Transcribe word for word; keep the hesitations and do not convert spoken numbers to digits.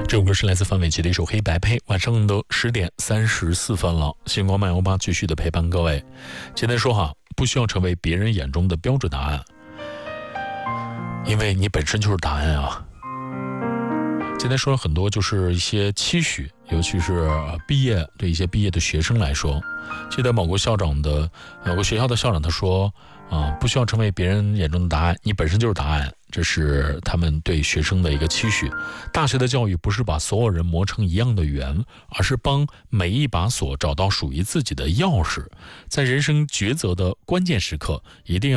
这首歌是来自范玮琪的一首《黑白配》。晚上的十点三十四分了，星光漫游吧继续的陪伴各位。今天说哈，不需要成为别人眼中的标准答案，因为你本身就是答案啊。今天说了很多，就是一些期许，尤其是毕业，对一些毕业的学生来说。记得某个校长的某个学校的校长他说啊、呃，不需要成为别人眼中的答案，你本身就是答案。这是他们对学生的一个期许。大学的教育不是把所有人磨成一样的圆，而是帮每一把锁找到属于自己的钥匙。在人生抉择的关键时刻，一定要